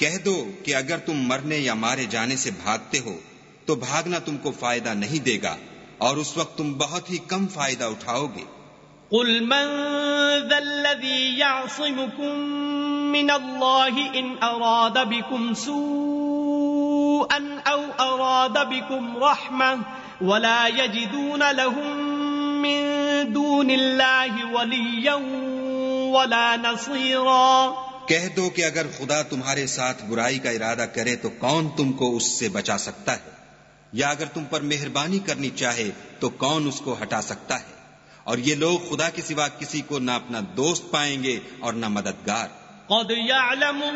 कह दो कि अगर तुम मरने या मारे जाने से भागते हो तो भागना तुमको फायदा नहीं देगा और उस वक्त तुम बहुत ही कम फायदा उठाओगे। कुल मन ज़ल्लज़ी यअसिमुकुम मिनल्लाहि इन अराद बिकुम सूअन औ अराद बिकुम रहमह वला यजिदून लहुम मिन दूनिल्लाहि वलिय्यन वला नसीरा। कह दो कि अगर खुदा तुम्हारे साथ बुराई का इरादा करे तो कौन तुमको उससे बचा सकता है, या अगर तुम पर मेहरबानी करनी चाहे तो कौन उसको हटा सकता है। और ये लोग खुदा के सिवा किसी को ना अपना दोस्त पाएंगे और ना मददगार।